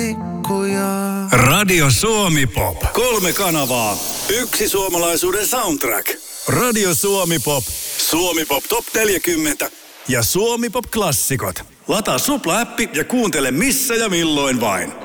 tikkuja. Radio Suomi Pop. 3 kanavaa. Yksi suomalaisuuden soundtrack. Radio Suomi Pop. Suomi Pop Top 40. Ja Suomi Pop Klassikot. Lataa Supla-appi ja kuuntele missä ja milloin vain.